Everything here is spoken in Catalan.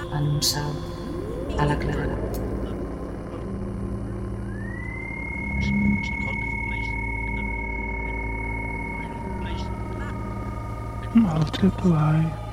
en un salt a la claredat. I'll slip away.